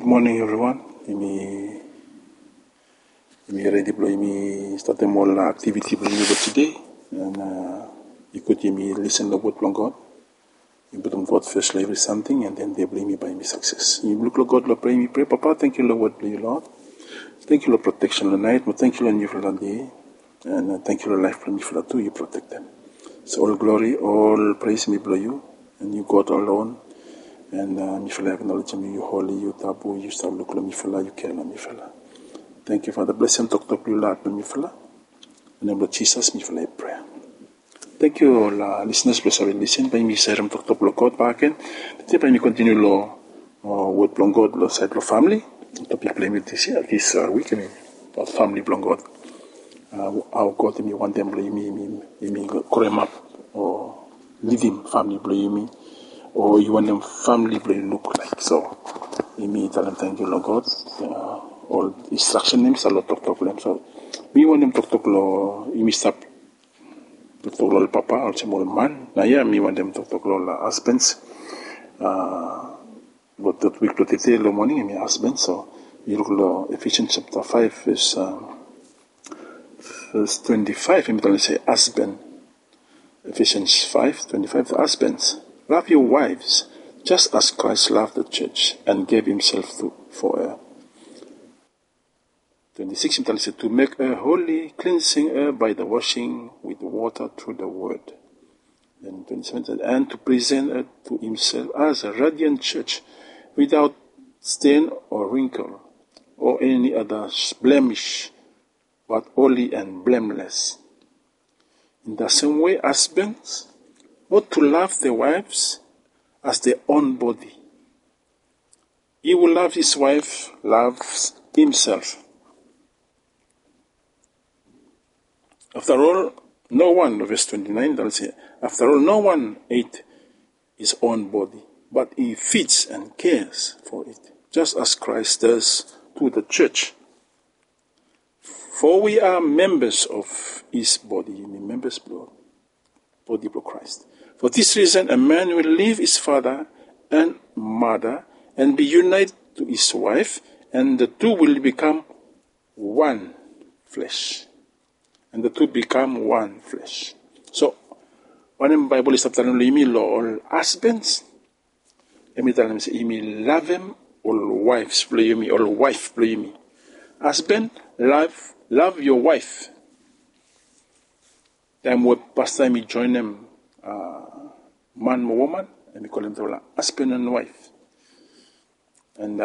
morning, everyone. Imi ready blo imi start the more activity blo imi today, and you could listen to what God. You put on God first, every something, and then they blame me by me success. You look at God, Lord, pray me, pray, Papa. Thank you, Lord, what do you, Lord? Thank you, Lord, protection tonight. But thank you, Lord, you for the day, and thank you, Lord, life for me for the two. You protect them. So all glory, all praise me, blow you, and you God alone. And me fella acknowledge me, you holy, you tabu, you start look me fella, you care me fella. Thank you, Father. Bless him, talk you, Lord, me fella. In the name of Jesus, me fella, prayer. Thank you, listeners, bless our listen. By me, Serum talk God back in. Then by me continue lo with God, lo side lo family. Topic play me this year, this week, I mean, about family God. How God me want them blame me call him up or lead him family blame me. Or you want them family to look like. So, me tell them thank you, Lord God. All instruction names, a lot talk them. So, me want them talk lo, me stop talk lo papa, or some more man. Now, yeah, me want them talk lo husbands. But that week lo tete lo morning, me husband. So, you look lo Ephesians chapter 5, verse 25. Me tell them say husband. Ephesians 5:25. The husbands, love your wives, just as Christ loved the church and gave himself for her. 26, to make her holy, cleansing her by the washing with water through the word. Then 27, and to present her to himself as a radiant church, without stain or wrinkle, or any other blemish, but holy and blameless. In the same way, husbands ought to love their wives as their own body. He who loves his wife loves himself. After all, no one, verse 29, that'll say, after all, no one ate his own body, but he feeds and cares for it, just as Christ does to the church. For we are members of his body, members body of Christ. For this reason, a man will leave his father and mother and be united to his wife, and the two will become one flesh. And the two become one flesh. So, when the Bible is telling me, all husbands, let me tell them, say, me love them, all wives play me, all wife play me. Husband, love your wife. Time when past time we join them, man or woman, and we call them husband and wife. And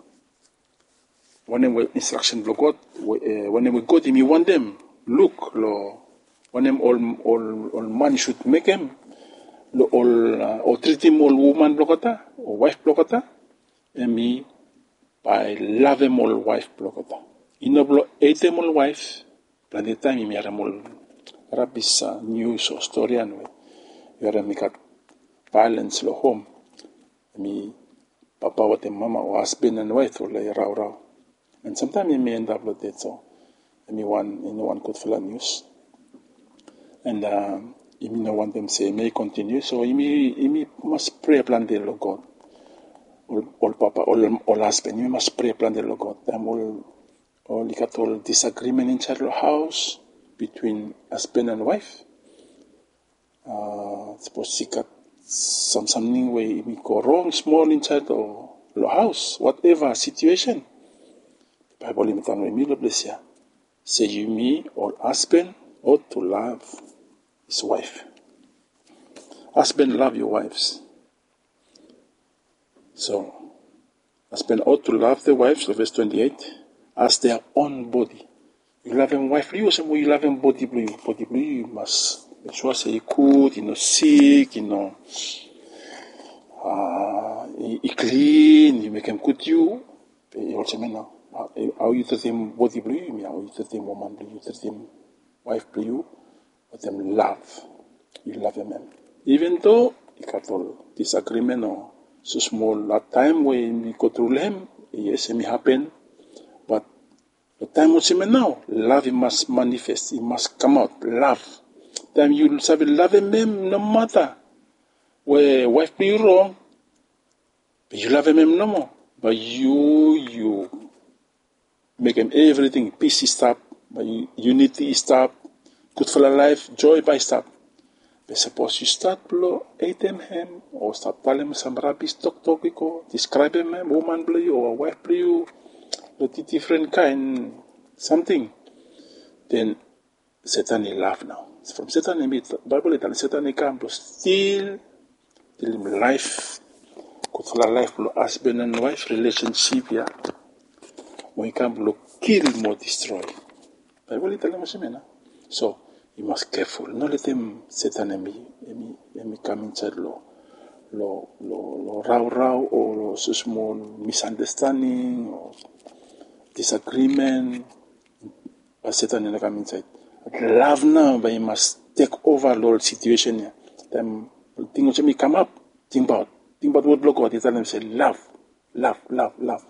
when we instruction for God, when we go to me, want them look, when them all man should make them, all treat him all woman blokata or wife blokata, and me by love them all wife blokata. Inoblo ate them all wife, plan the time me all rabisa news or story and we are make balance lo home. Me papa what the mama or husband and wife or like raw. And sometimes me end up like that, so me one could feel news. And me no want them say may continue, so me must pray plan the Lord God. All papa, all husband, you must pray plan the Lord God. Them all got all disagreement inside the house between husband and wife. Suppose she got something where we go wrong, small inside the house, whatever situation. The Bible in the bless you. Say you me or husband ought to love his wife. Husband, love your wives. So, husband ought to love their wives, so verse 28, as their own body. You love him wife, you love him body, you must make sure say you could, sick, you clean, you make him good you. You also mean now, how you treat him body you, how you treat him woman you treat him wife you, but them love. You love him. Even though you got all disagreement or so small that time when we go through him, yes, it may happen, but the time what's him now, love him must manifest, it must come out, love. Then you say love him no matter where wife be wrong, but you love him no more. But you make them everything, peace is stop, but unity is stop, good for life, joy by stop. But suppose you start below 8 him or start telling some rubbish talk describe him, woman blue or wife blue, the different kind something, then Satan will laugh now. From Satan, Bible tells Satan come to steal life, good for life, husband and wife relationship, yeah. When you come to kill more destroy. Bible tells us, so you must careful. Not let him Satan and come inside lo raw or so small misunderstanding or disagreement. But Satan and come inside. Love now, but you must take over the situation. Yeah. Then things may come up. Think about what block out. They tell them say love. Then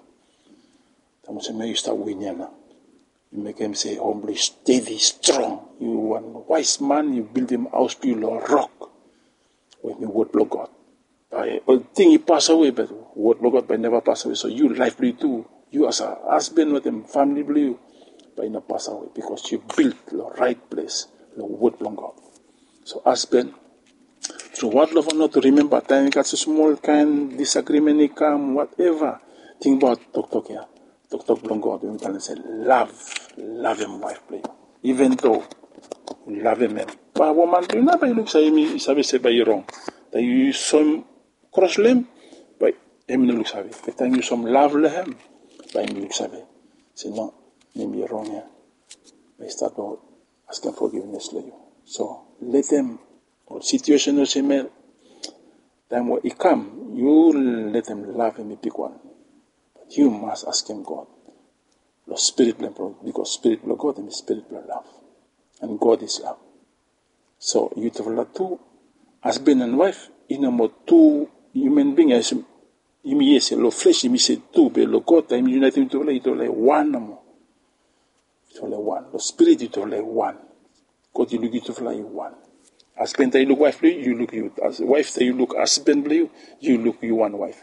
you start winning now. You make him say humbly, steady, strong. You are a wise man, you build him house to you, rock. When you word block God. All thing he pass away, but word block God, but never pass away. So you life blue too. You as a husband with him, family blue, but not pass away because you built the right place, the word block God. So husband, through what love or not to remember, time you got a small kind disagreement, he come, whatever. Think about talk here. Talk long God, we can say love him, wife, play. Even though you love him, but woman, you never look say me, is say by you wrong. That you some cross limb, but him no look savvy. But time you some love him, but him look savvy. Say no, maybe you're wrong here. But start about asking forgiveness to you. So let them or situation or same time when he come, you let them love him, pick one. You must ask him God. The spirit because spirit of God and spirit of love. And God is love. So you have two husband and wife, in a more two human beings. You may say lo flesh, you may say two, but lo God time united to like one more. It's only one. The spirit is only one. God you look it to fly one. Husband you look wife, you look you as wife you look husband you look you one wife.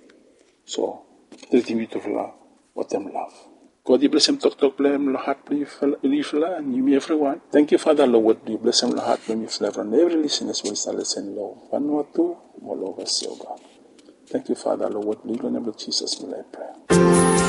So treating you to fly what them love. God, you bless him, talk, bless him, heart, and you, me, everyone. Thank you, Father, Lord, you bless him, heart, and you, and every listener will start listening, Lord. One or two, more over, God. Thank you, Father, Lord, in the name of Jesus, may I pray.